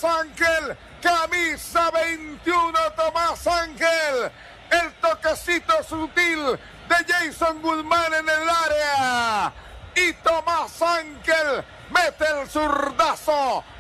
Ángel, camisa 21, Tomás Ángel. El toquecito sutil de Jason Guzmán en el área. Y Tomás Ángel mete el zurdazo